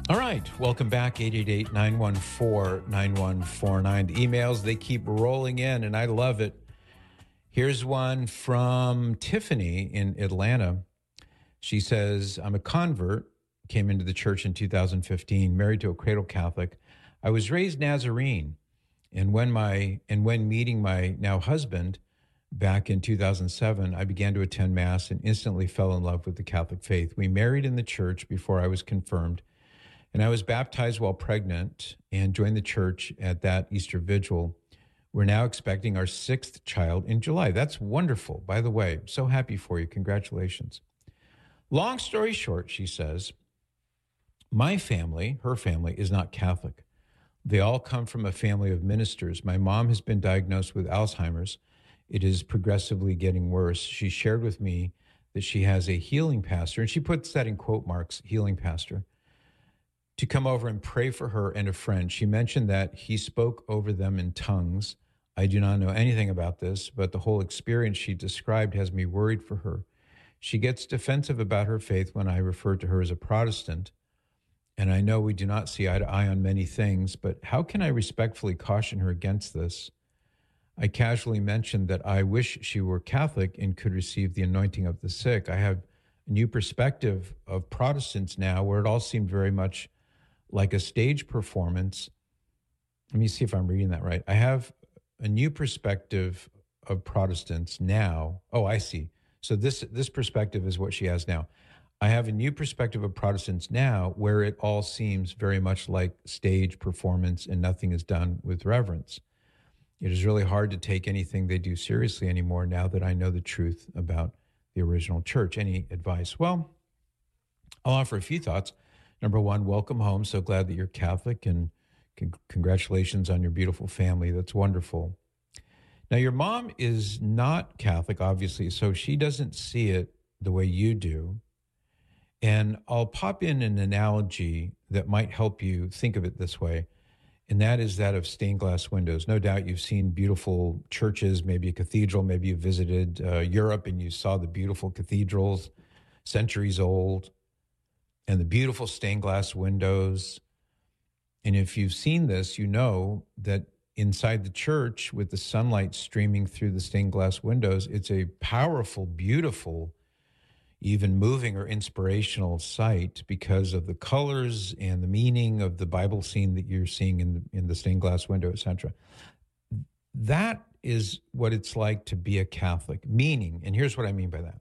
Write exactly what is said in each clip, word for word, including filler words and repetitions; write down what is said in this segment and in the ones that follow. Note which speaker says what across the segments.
Speaker 1: All right. Welcome back. eight eight eight, nine one four, nine one four nine. The emails, they keep rolling in, and I love it. Here's one from Tiffany in Atlanta. She says, I'm a convert, came into the church in two thousand fifteen, married to a cradle Catholic. I was raised Nazarene, and when my and when meeting my now husband back in two thousand seven, I began to attend Mass and instantly fell in love with the Catholic faith. We married in the church before I was confirmed, and I was baptized while pregnant and joined the church at that Easter Vigil. We're now expecting our sixth child in July. That's wonderful, by the way. So happy for you. Congratulations. Long story short, she says, my family, her family, is not Catholic. They all come from a family of ministers. My mom has been diagnosed with Alzheimer's. It is progressively getting worse. She shared with me that she has a healing pastor, and she puts that in quote marks, healing pastor, to come over and pray for her and a friend. She mentioned that he spoke over them in tongues. I do not know anything about this, but the whole experience she described has me worried for her. She gets defensive about her faith when I refer to her as a Protestant, and I know we do not see eye to eye on many things, but how can I respectfully caution her against this? I casually mentioned that I wish she were Catholic and could receive the anointing of the sick. I have a new perspective of Protestants now where it all seemed very much like a stage performance. Let me see if I'm reading that right. I have a new perspective of Protestants now. Oh, I see. So this this perspective is what she has now. I have a new perspective of Protestants now where it all seems very much like stage performance and nothing is done with reverence. It is really hard to take anything they do seriously anymore now that I know the truth about the original church. Any advice? Well, I'll offer a few thoughts. Number one, welcome home. So glad that you're Catholic, and con- congratulations on your beautiful family. That's wonderful. Now, your mom is not Catholic, obviously, so she doesn't see it the way you do. And I'll pop in an analogy that might help you think of it this way, and that is that of stained glass windows. No doubt you've seen beautiful churches, maybe a cathedral, maybe you visited uh, Europe and you saw the beautiful cathedrals, centuries old, and the beautiful stained glass windows. And if you've seen this, you know that inside the church with the sunlight streaming through the stained glass windows, it's a powerful, beautiful, even moving or inspirational sight because of the colors and the meaning of the Bible scene that you're seeing in the, in the stained glass window, et cetera. That is what it's like to be a Catholic, meaning, and here's what I mean by that.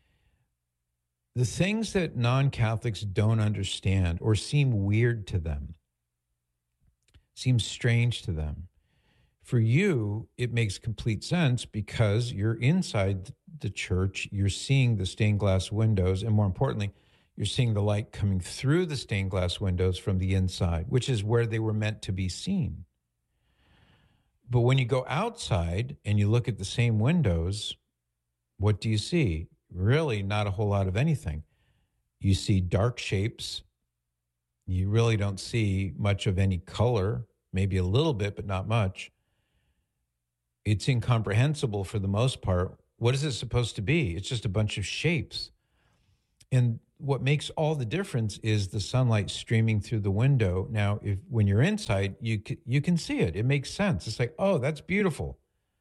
Speaker 1: The things that non-Catholics don't understand or seem weird to them, seem strange to them, for you, it makes complete sense because you're inside the church, you're seeing the stained glass windows, and more importantly, you're seeing the light coming through the stained glass windows from the inside, which is where they were meant to be seen. But when you go outside and you look at the same windows, what do you see? Really not a whole lot of anything. You see dark shapes. You really don't see much of any color, maybe a little bit, but not much. It's incomprehensible for the most part. What is it supposed to be? It's just a bunch of shapes. And what makes all the difference is the sunlight streaming through the window. Now, if when you're inside, you c- you can see it. It makes sense. It's like, oh, that's beautiful.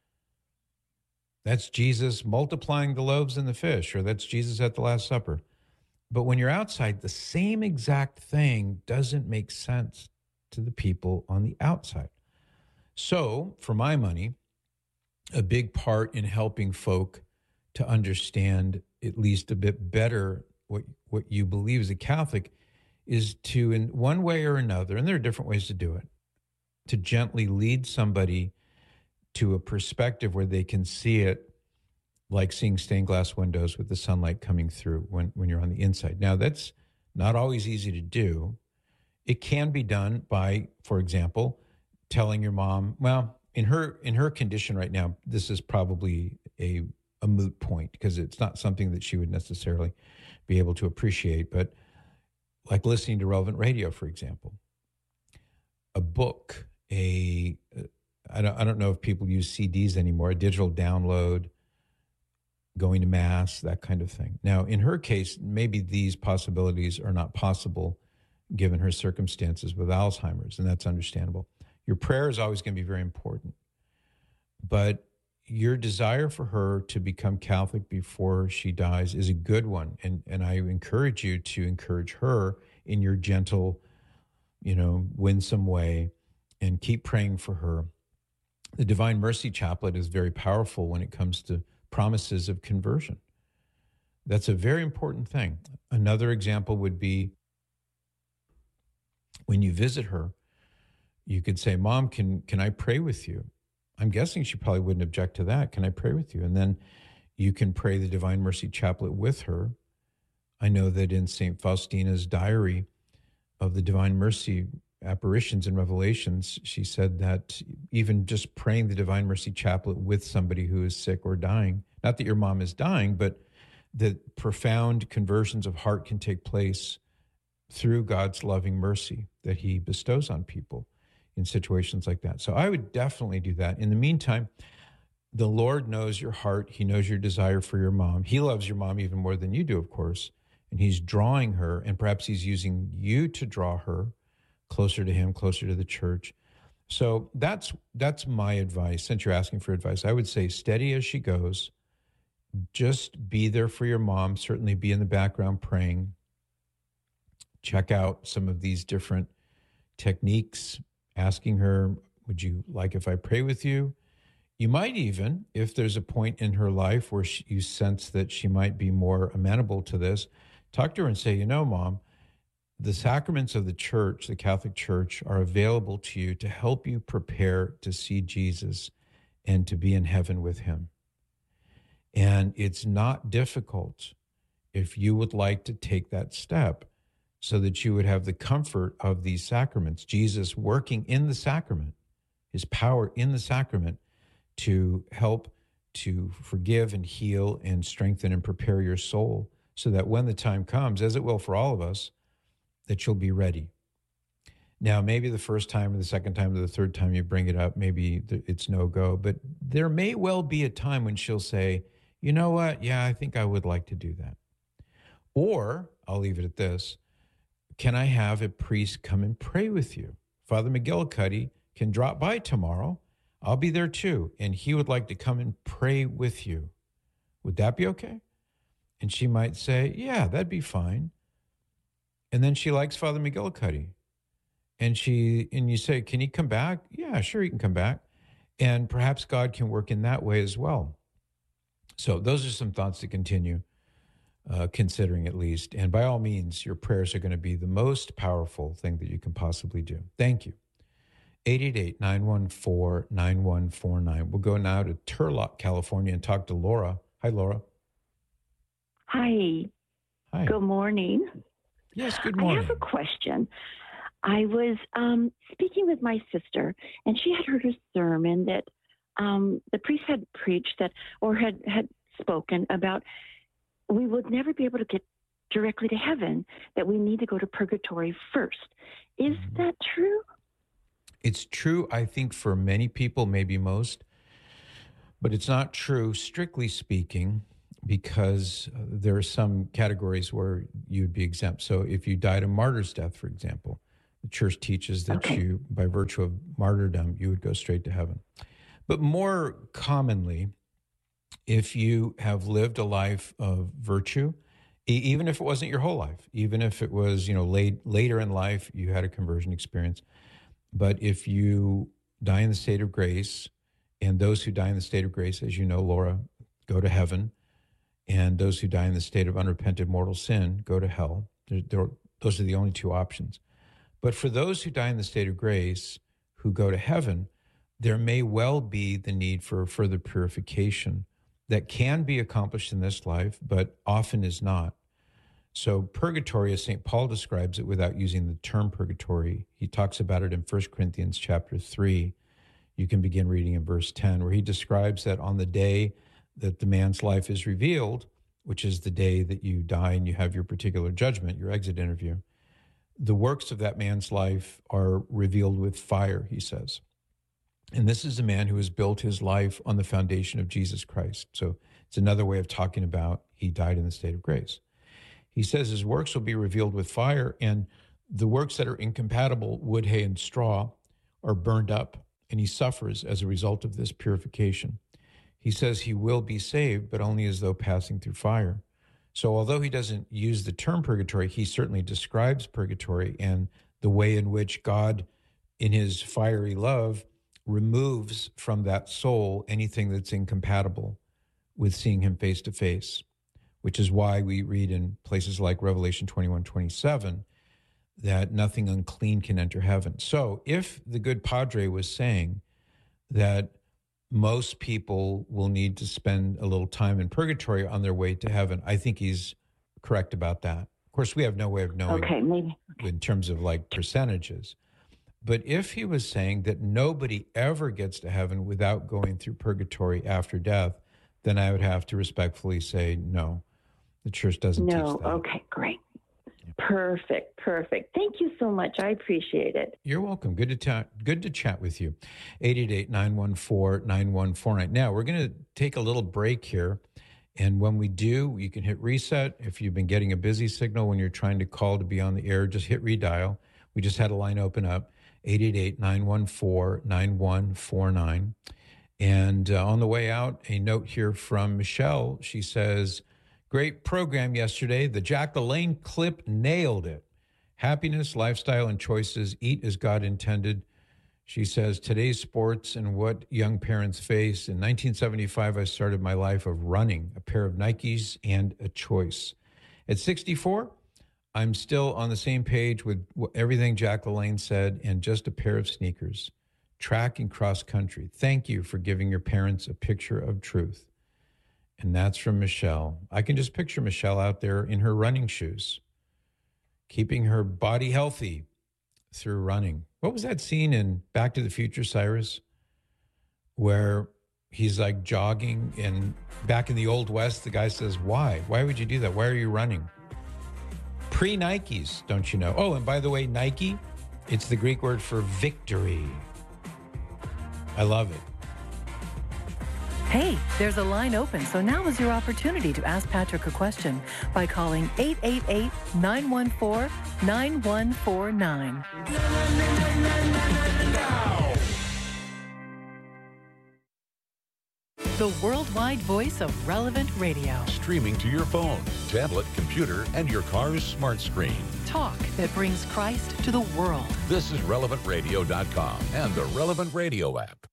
Speaker 1: That's Jesus multiplying the loaves and the fish, or that's Jesus at the Last Supper. But when you're outside, the same exact thing doesn't make sense to the people on the outside. So, for my money, a big part in helping folk to understand at least a bit better what what you believe as a Catholic is to, in one way or another, and there are different ways to do it, to gently lead somebody to a perspective where they can see it like seeing stained glass windows with the sunlight coming through when, when you're on the inside. Now, that's not always easy to do. It can be done by, for example, telling your mom, well, in her in her condition right now, this is probably a, a moot point because it's not something that she would necessarily be able to appreciate. But like listening to relevant radio, for example, a book, a I don't I don't know if people use C Ds anymore, a digital download, going to Mass, that kind of thing. Now, in her case, maybe these possibilities are not possible given her circumstances with Alzheimer's, and that's understandable. Your prayer is always going to be very important. But your desire for her to become Catholic before she dies is a good one. And, and I encourage you to encourage her in your gentle, you know, winsome way, and keep praying for her. The Divine Mercy Chaplet is very powerful when it comes to promises of conversion. That's a very important thing. Another example would be when you visit her, you could say, Mom, can can I pray with you? I'm guessing she probably wouldn't object to that. Can I pray with you? And then you can pray the Divine Mercy Chaplet with her. I know that in Saint Faustina's diary of the Divine Mercy apparitions and revelations, she said that even just praying the Divine Mercy Chaplet with somebody who is sick or dying, not that your mom is dying, but that profound conversions of heart can take place through God's loving mercy that he bestows on people in situations like that. So I would definitely do that. In the meantime, the Lord knows your heart. He knows your desire for your mom. He loves your mom even more than you do, of course. And he's drawing her, and perhaps he's using you to draw her closer to him, closer to the church. So that's that's my advice. Since you're asking for advice, I would say steady as she goes. Just be there for your mom. Certainly be in the background praying. Check out some of these different techniques, asking her, would you like if I pray with you? You might even, if there's a point in her life where she, you sense that she might be more amenable to this, talk to her and say, you know, Mom, the sacraments of the church, the Catholic Church, are available to you to help you prepare to see Jesus and to be in heaven with him. And it's not difficult if you would like to take that step so that you would have the comfort of these sacraments, Jesus working in the sacrament, his power in the sacrament to help to forgive and heal and strengthen and prepare your soul so that when the time comes, as it will for all of us, that you'll be ready. Now, maybe the first time or the second time or the third time you bring it up, maybe it's no go, but there may well be a time when she'll say, you know what? Yeah, I think I would like to do that. Or I'll leave it at this. Can I have a priest come and pray with you? Father McGillicuddy can drop by tomorrow. I'll be there too. And he would like to come and pray with you. Would that be okay? And she might say, yeah, that'd be fine. And then she likes Father McGillicuddy. And she and you say, can he come back? Yeah, sure, he can come back. And perhaps God can work in that way as well. So those are some thoughts to continue uh, considering at least. And by all means, your prayers are going to be the most powerful thing that you can possibly do. Thank you. eight eight eight, nine one four, nine one four nine. We'll go now to Turlock, California, and talk to Laura. Hi, Laura.
Speaker 2: Hi.
Speaker 1: Hi.
Speaker 2: Good morning.
Speaker 1: Yes, good morning.
Speaker 2: I have a question. I was um, speaking with my sister, and she had heard a sermon that um, the priest had preached that, or had, had spoken about, we would never be able to get directly to heaven, that we need to go to purgatory first. Is mm-hmm. that true?
Speaker 1: It's true, I think, for many people, maybe most, but it's not true, strictly speaking, because uh, there are some categories where you'd be exempt. So if you died a martyr's death, for example, the church teaches that okay. you, by virtue of martyrdom, you would go straight to heaven. But more commonly, if you have lived a life of virtue, e- even if it wasn't your whole life, even if it was, you know, late, later in life, you had a conversion experience. But if you die in the state of grace, and those who die in the state of grace, as you know, Laura, go to heaven, and those who die in the state of unrepented mortal sin go to hell. They're, they're, those are the only two options. But for those who die in the state of grace, who go to heaven, there may well be the need for further purification that can be accomplished in this life, but often is not. So purgatory, as Saint Paul describes it without using the term purgatory, he talks about it in First Corinthians chapter three. You can begin reading in verse ten, where he describes that on the day that the man's life is revealed, which is the day that you die and you have your particular judgment, your exit interview, the works of that man's life are revealed with fire, he says. And this is a man who has built his life on the foundation of Jesus Christ. So it's another way of talking about he died in the state of grace. He says his works will be revealed with fire, and The works that are incompatible, wood, hay, and straw, are burned up, and he suffers as a result of this purification. He says he will be saved, but only as though passing through fire. So although he doesn't use the term purgatory, he certainly describes purgatory and the way in which God, in his fiery love, removes from that soul anything that's incompatible with seeing him face to face, which is why we read in places like Revelation twenty-one twenty-seven that nothing unclean can enter heaven. So if the good Padre was saying that most people will need to spend a little time in purgatory on their way to heaven, I think he's correct about that. Of course, we have no way of knowing
Speaker 2: okay, maybe.
Speaker 1: in terms of like percentages. But if he was saying that nobody ever gets to heaven without going through purgatory after death, then I would have to respectfully say, no, the church doesn't
Speaker 2: no,
Speaker 1: teach that.
Speaker 2: Okay, great. Perfect, perfect. Thank you so much. I appreciate it.
Speaker 1: You're welcome. Good to ta- good to chat with you. eight eight eight, nine one four, nine one four nine. Now, we're going to take a little break here. And when we do, you can hit reset. If you've been getting a busy signal when you're trying to call to be on the air, just hit redial. We just had a line open up, eight eight eight, nine one four, nine one four nine. And uh, on the way out, a note here from Michelle. She says, great program yesterday. The Jack LaLanne clip nailed it. Happiness, lifestyle, and choices. Eat as God intended. She says, today's sports and what young parents face. In nineteen seventy-five, I started my life of running, a pair of Nikes and a choice. At sixty-four, I'm still on the same page with everything Jack LaLanne said and just a pair of sneakers. Track and cross country. Thank you for giving your parents a picture of truth. And that's from Michelle. I can just picture Michelle out there in her running shoes, keeping her body healthy through running. What was that scene in Back to the Future, Cyrus, where he's like jogging and back in the Old West, the guy says, why? Why would you do that? Why are you running? Pre-Nikes, don't you know? Oh, and by the way, Nike, it's the Greek word for victory. I love it.
Speaker 3: Hey, there's a line open, so now is your opportunity to ask Patrick a question by calling eight eight eight, nine one four, nine one four nine. The worldwide voice of Relevant Radio.
Speaker 4: Streaming to your phone, tablet, computer, and your car's smart screen.
Speaker 3: Talk that brings Christ to the world.
Speaker 4: This is relevant radio dot com and the Relevant Radio app.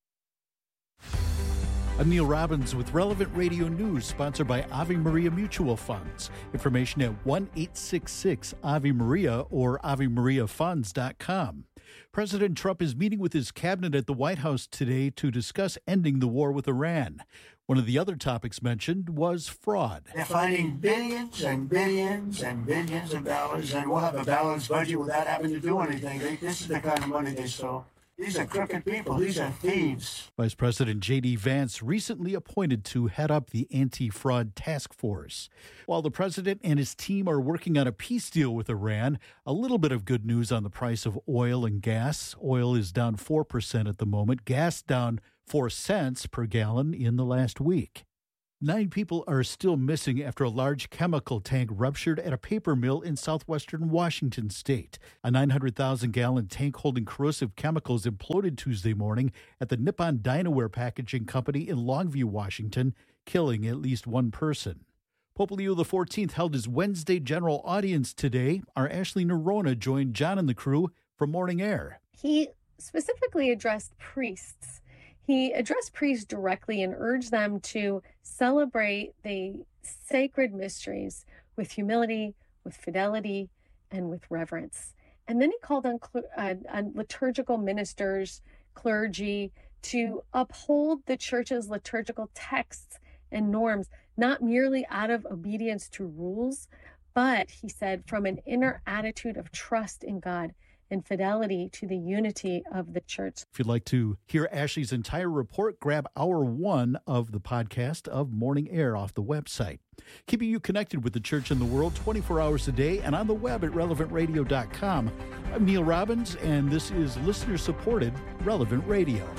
Speaker 5: I'm Neil Robbins with Relevant Radio News, sponsored by Ave Maria Mutual Funds. Information at one eight six six Ave Maria or ave maria funds dot com. President Trump is meeting with his cabinet at the White House today to discuss ending the war with Iran. One of the other topics mentioned was fraud.
Speaker 6: They're finding billions and billions and billions of dollars, and we'll have a balanced budget without having to do anything. They, this is the kind of money they stole. These are crooked people. These are thieves.
Speaker 5: Vice President J D Vance recently appointed to head up the anti-fraud task force. While the president and his team are working on a peace deal with Iran, a little bit of good news on the price of oil and gas. Oil is down four percent at the moment. Gas down four cents per gallon in the last week. Nine people are still missing after a large chemical tank ruptured at a paper mill in southwestern Washington state. A nine hundred thousand gallon tank holding corrosive chemicals imploded Tuesday morning at the Nippon Dynaware Packaging Company in Longview, Washington, killing at least one person. Pope Leo the fourteenth held his Wednesday general audience today. Our Ashley Nerona joined John and the crew from Morning Air.
Speaker 7: He specifically addressed priests. He addressed priests directly and urged them to celebrate the sacred mysteries with humility, with fidelity, and with reverence. And then he called on, uh, on liturgical ministers, clergy, to uphold the church's liturgical texts and norms, not merely out of obedience to rules, but, he said, from an inner attitude of trust in God and fidelity to the unity of the church.
Speaker 5: If you'd like to hear Ashley's entire report, grab hour one of the podcast of Morning Air off the website. Keeping you connected with the church and the world twenty-four hours a day and on the web at relevant radio dot com. I'm Neil Robbins, and this is listener-supported Relevant Radio.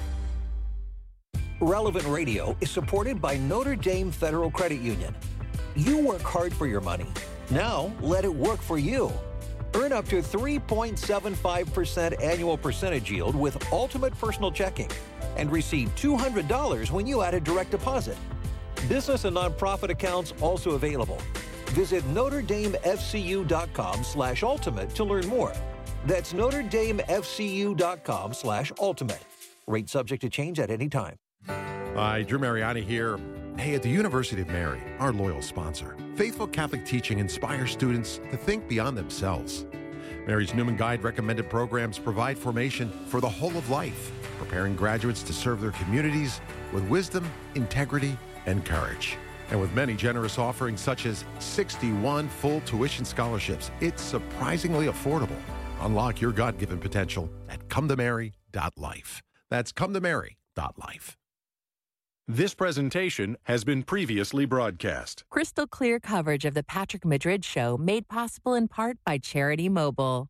Speaker 8: Relevant Radio is supported by Notre Dame Federal Credit Union. You work hard for your money. Now let it work for you. Earn up to three point seven five percent annual percentage yield with Ultimate Personal Checking and receive two hundred dollars when you add a direct deposit. Business and nonprofit accounts also available. Visit NotreDameFCU.com slash ultimate to learn more. That's NotreDameFCU.com slash ultimate. Rate subject to change at any time.
Speaker 9: Hi, Drew Mariani here. Hey, at the University of Mary, our loyal sponsor, faithful Catholic teaching inspires students to think beyond themselves. Mary's Newman Guide recommended programs provide formation for the whole of life, preparing graduates to serve their communities with wisdom, integrity, and courage. And with many generous offerings such as sixty-one full tuition scholarships, it's surprisingly affordable. Unlock your God-given potential at come to mary dot life. That's come to mary dot life.
Speaker 10: This presentation has been previously broadcast.
Speaker 11: Crystal clear coverage of the Patrick Madrid Show made possible in part by Charity Mobile.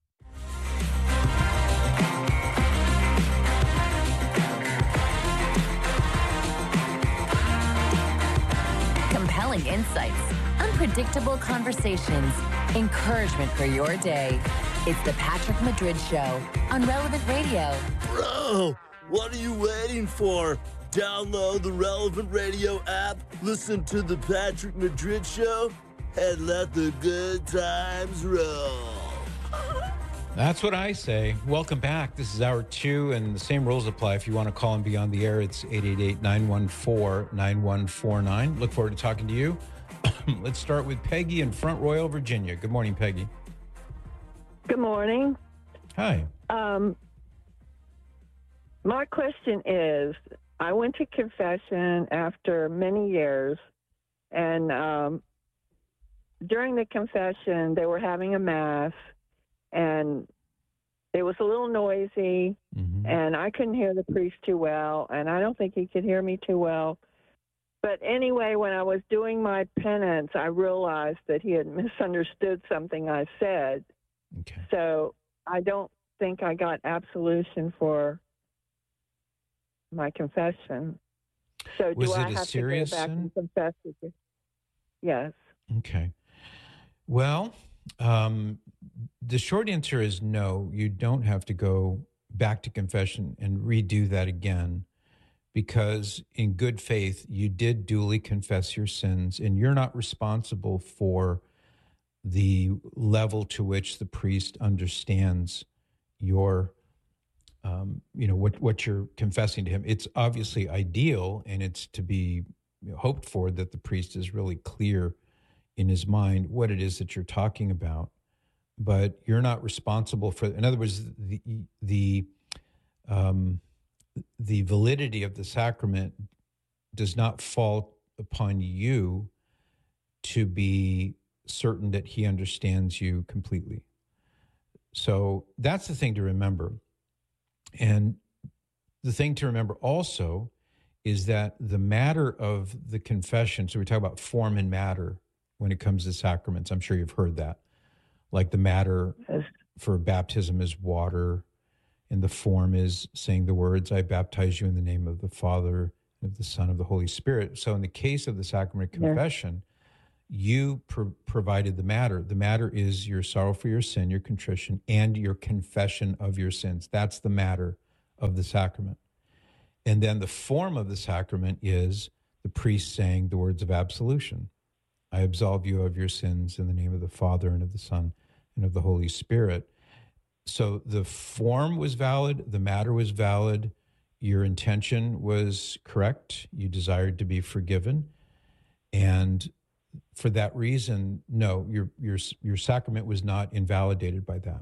Speaker 11: Compelling insights, unpredictable conversations, encouragement for your day. It's the Patrick Madrid Show on Relevant Radio.
Speaker 12: Bro, what are you waiting for? Download the Relevant Radio app, listen to the Patrick Madrid Show, and let the good times roll.
Speaker 1: That's what I say. Welcome back. This is hour two, and the same rules apply. If you want to call and be on the air, it's eight eight eight, nine one four, nine one four nine. Look forward to talking to you. Let's start with Peggy in Front Royal, Virginia. Good morning, Peggy.
Speaker 13: Good morning.
Speaker 1: Hi.
Speaker 13: Um, my question is, I went to confession after many years, and um, during the confession, they were having a mass, and it was a little noisy, mm-hmm. and I couldn't hear the priest too well, and I don't think he could hear me too well. But anyway, when I was doing my penance, I realized that he had misunderstood something I said.
Speaker 1: Okay.
Speaker 13: So I don't think I got absolution for my confession. So
Speaker 1: was
Speaker 13: do
Speaker 1: it
Speaker 13: I
Speaker 1: a
Speaker 13: have
Speaker 1: serious
Speaker 13: to go back
Speaker 1: sin?
Speaker 13: and confess with you? Yes.
Speaker 1: Okay. Well, um, the short answer is no. You don't have to go back to confession and redo that again, because in good faith, you did duly confess your sins, and you're not responsible for the level to which the priest understands your, um, you know, what, what you're confessing to him. It's obviously ideal, and it's to be hoped for that the priest is really clear in his mind what it is that you're talking about. But you're not responsible for, in other words, the, the, um, the validity of the sacrament does not fall upon you to be certain that he understands you completely. So that's the thing to remember. And the thing to remember also is that the matter of the confession, so we talk about form and matter when it comes to sacraments. I'm sure you've heard that. Like the matter for baptism is water, and the form is saying the words, I baptize you in the name of the Father, and of the Son, of the Holy Spirit. So in the case of the sacrament of confession, yeah. you pro- provided the matter. The matter is your sorrow for your sin, your contrition, and your confession of your sins. That's the matter of the sacrament. And then the form of the sacrament is the priest saying the words of absolution. I absolve you of your sins in the name of the Father, and of the Son, and of the Holy Spirit. So the form was valid, the matter was valid, your intention was correct, you desired to be forgiven, and for that reason, no, your your your sacrament was not invalidated by that.